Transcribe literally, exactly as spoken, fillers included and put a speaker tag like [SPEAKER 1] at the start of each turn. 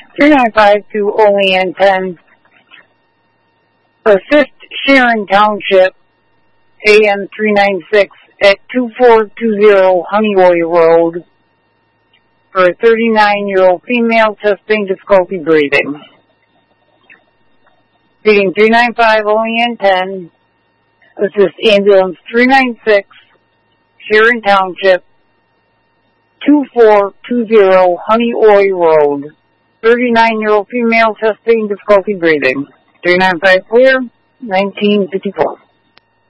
[SPEAKER 1] three nine five to Olean ten. Assist Sharon Township, A M three nine six at two four two zero Honeyway Road for a thirty-nine-year-old female testing difficulty breathing. Reading three nine five Olean ten. Assist ambulance three nine six, Sharon Township, two four two zero Honeyway Road. thirty-nine-year-old female testing difficulty breathing. three nine five clear, nineteen fifty-four.